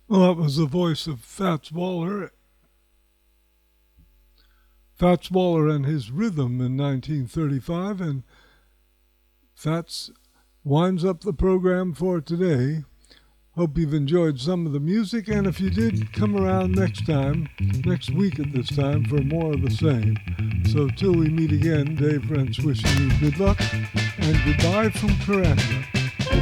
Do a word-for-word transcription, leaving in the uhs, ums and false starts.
Well, that was the voice of Fats Waller. Fats Waller and his rhythm in nineteen thirty-five, and Fats winds up the program for today. Hope you've enjoyed some of the music, and if you did, come around next time, next week at this time, for more of the same. So till we meet again, Dave Rentz wishing you good luck, and goodbye from Caranda.